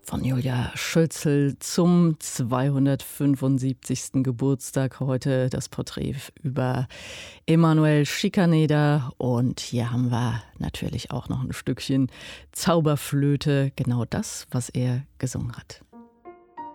von Julia Schölzel zum 275. Geburtstag. Heute das Porträt über Emanuel Schikaneder. Und hier haben wir natürlich auch noch ein Stückchen Zauberflöte, genau das, was er gesungen hat.